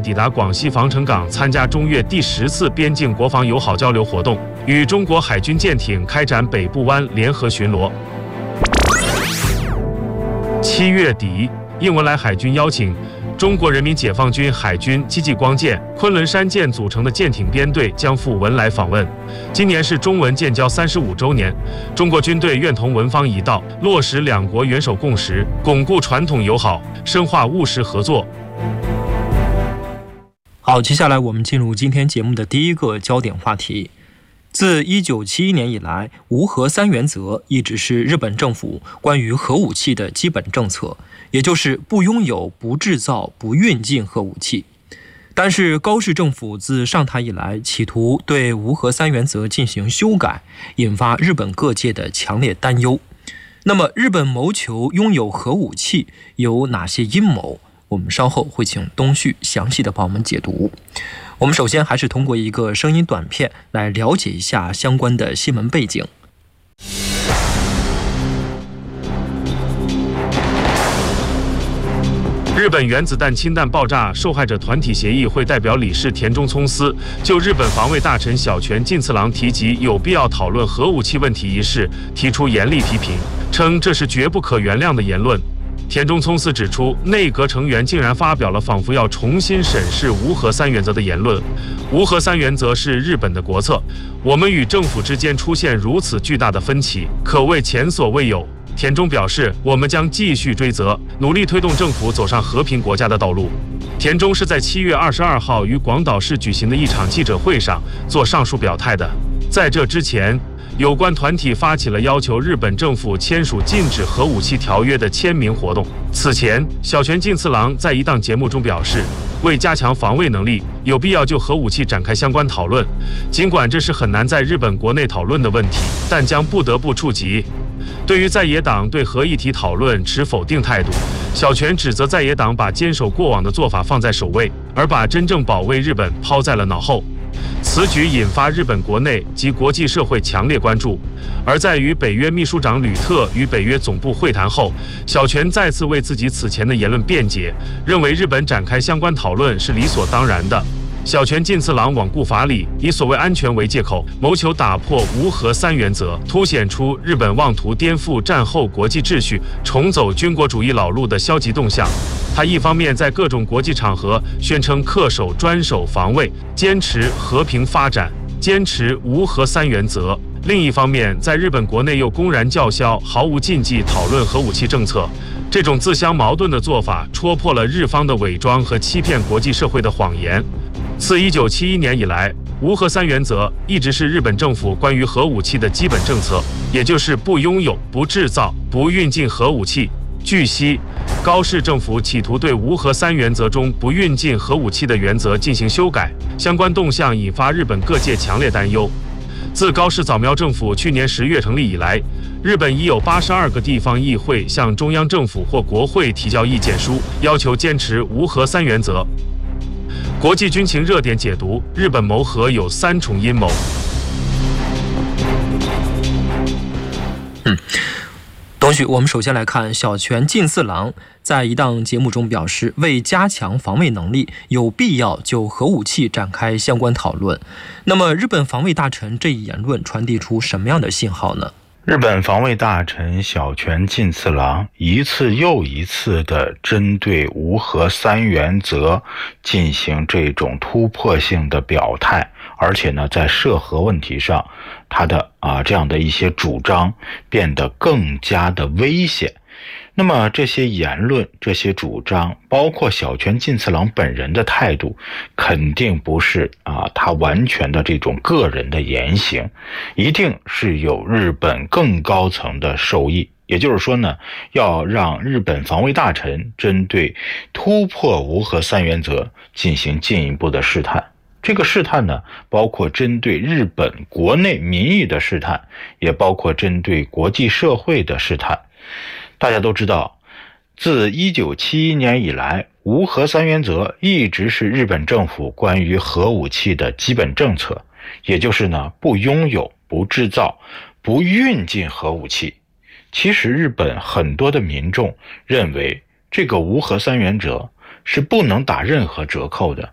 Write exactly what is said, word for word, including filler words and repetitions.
抵达广西防城港，参加中越第十次边境国防友好交流活动，与中国海军舰艇开展北部湾联合巡逻。七月底，应文莱海军邀请，中国人民解放军海军积极光舰、昆仑山舰组成的舰艇编队将赴文莱访问。今年是中文建交三十五周年，中国军队愿同文方一道，落实两国元首共识，巩固传统友好，深化务实合作。 好，接下来我们进入今天节目的第一个焦点话题。自一九七一年以来，无核三原则一直是日本政府关于核武器的基本政策，也就是不拥有、不制造、不运进核武器。但是高市政府自上台以来，企图对无核三原则进行修改，引发日本各界的强烈担忧。那么日本谋求拥有核武器有哪些阴谋？我们稍后会请东旭详细的帮我们解读。我们首先还是通过一个声音短片来了解一下相关的新闻背景。 日本原子弹氢弹爆炸受害者团体协议会代表理事田中聪司就日本防卫大臣小泉进次郎提及有必要讨论核武器问题一事提出严厉批评，称这是绝不可原谅的言论。田中聪司指出，内阁成员竟然发表了仿佛要重新审视无核三原则的言论。无核三原则是日本的国策，我们与政府之间出现如此巨大的分歧，可谓前所未有。田中表示，我们将继续追责，努力推动政府走上和平国家的道路。田中是在七月二十二号于广岛市举行的一场记者会上做上述表态的。在这之前，有关团体发起了要求日本政府签署禁止核武器条约的签名活动。此前，小泉进次郎在一档节目中表示，为加强防卫能力，有必要就核武器展开相关讨论。尽管这是很难在日本国内讨论的问题，但将不得不触及。对于在野党对核议题讨论持否定态度，小泉指责在野党把坚守过往的做法放在首位，而把真正保卫日本抛在了脑后。此举引发日本国内及国际社会强烈关注，而在与北约秘书长吕特与北约总部会谈后，小泉再次为自己此前的言论辩解，认为日本展开相关讨论是理所当然的。小泉进次郎罔顾法理，以所谓安全为借口，谋求打破无核三原则，凸显出日本妄图颠覆战后国际秩序、重走军国主义老路的消极动向。他一方面在各种国际场合宣称恪守专守防卫，坚持和平发展，坚持无核三原则；另一方面，在日本国内又公然叫嚣毫无禁忌讨论核武器政策。这种自相矛盾的做法，戳破了日方的伪装和欺骗国际社会的谎言。自一九七一年以来，无核三原则一直是日本政府关于核武器的基本政策，也就是不拥有、不制造、不运进核武器。据悉，高市政府企图对无核三原则中不运进核武器的原则进行修改，相关动向引发日本各界强烈担忧。自高市早苗政府去年十月成立以来，日本已有八十二个地方议会向中央政府或国会提交意见书，要求坚持无核三原则。国际军情热点解读：日本谋核有三重阴谋。 嗯，东旭，我们首先来看小泉进次郎在一档节目中表示，为加强防卫能力，有必要就核武器展开相关讨论。那么，日本防卫大臣这一言论传递出什么样的信号呢？ 日本防卫大臣小泉进次郎一次又一次地针对无核三原则进行这种突破性的表态，而且呢，在涉核问题上，他的啊这样的一些主张变得更加的危险。那么这些言论、这些主张，包括小泉进次郎本人的态度，肯定不是啊他完全的这种个人的言行，一定是有日本更高层的授意。也就是说呢，要让日本防卫大臣针对突破无核三原则进行进一步的试探。这个试探呢，包括针对日本国内民意的试探，也包括针对国际社会的试探。大家都知道，自一九七一年以来，无核三原则一直是日本政府关于核武器的基本政策，也就是呢，不拥有、不制造、不运进核武器。其实日本很多的民众认为，这个无核三原则是不能打任何折扣的，